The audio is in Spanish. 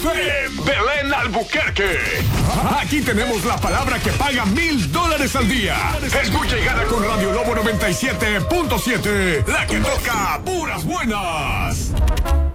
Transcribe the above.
FM, Belén Albuquerque. Aquí tenemos la palabra que paga $1,000 al día. Escucha y gana con Radio Lobo 97.7, la que toca puras buenas.